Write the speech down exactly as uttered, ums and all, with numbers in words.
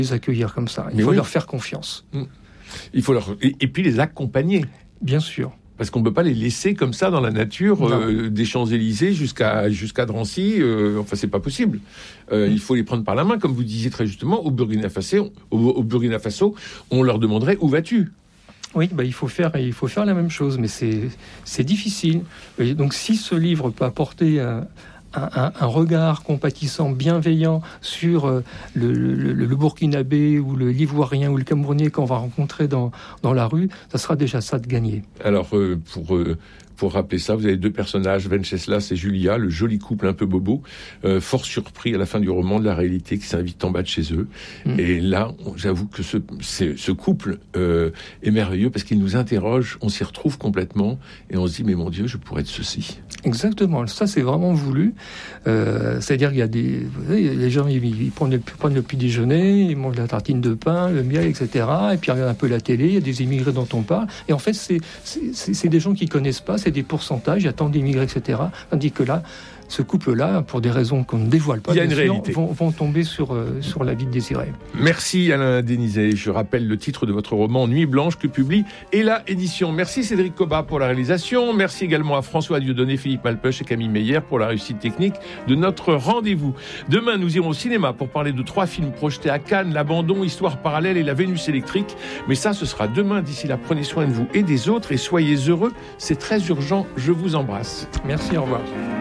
les accueillir comme ça. Il Mais faut oui. leur faire confiance. Il faut leur... et, et puis les accompagner. Bien sûr. Parce qu'on ne peut pas les laisser comme ça dans la nature, euh, des Champs-Élysées jusqu'à, jusqu'à Drancy. Euh, enfin, c'est pas possible. Euh, mmh. Il faut les prendre par la main, comme vous disiez très justement. Au Burkina Faso, au, au Burkina Faso, on leur demanderait où vas-tu ? Oui, bah, il faut faire, il faut faire la même chose, mais c'est, c'est difficile. Et donc, si ce livre peut apporter un, un, un regard compatissant, bienveillant sur euh, le, le, le Burkinabé ou le l'Ivoirien ou le Camerounais qu'on va rencontrer dans, dans la rue, ça sera déjà ça de gagner. Alors, euh, pour... Euh... Pour rappeler ça, vous avez deux personnages, Venceslas et Julia, le joli couple un peu bobo, euh, fort surpris à la fin du roman de la réalité qui s'invite en bas de chez eux. Mmh. Et là, j'avoue que ce, ce couple euh, est merveilleux parce qu'il nous interroge, on s'y retrouve complètement et on se dit, mais mon Dieu, je pourrais être ceci. Exactement, ça c'est vraiment voulu. Euh, c'est-à-dire qu'il y a des... Vous savez, les gens, ils, ils prennent, le, prennent le petit déjeuner, ils mangent la tartine de pain, le miel, et cetera. Et puis ils regardent un peu la télé, il y a des immigrés dont on parle. Et en fait, c'est, c'est, c'est, c'est des gens qui ne connaissent pas, c'est des pourcentages, il y a tant d'immigrés, et cetera. Tandis que là, ce couple-là, pour des raisons qu'on ne dévoile pas, il y a une sûr, réalité. Vont, vont tomber sur, euh, sur la vie de Désiré. Merci Alain Dénizet. Je rappelle le titre de votre roman Nuit Blanche que publie Ella Édition. Merci Cédric Cobat pour la réalisation. Merci également à François Dieudonné, Philippe Malpeuch et Camille Meyer pour la réussite technique de notre rendez-vous. Demain, nous irons au cinéma pour parler de trois films projetés à Cannes, L'Abandon, Histoire parallèle et La Vénus électrique. Mais ça, ce sera demain. D'ici là, prenez soin de vous et des autres et soyez heureux. C'est très urgent. Je vous embrasse. Merci, au revoir.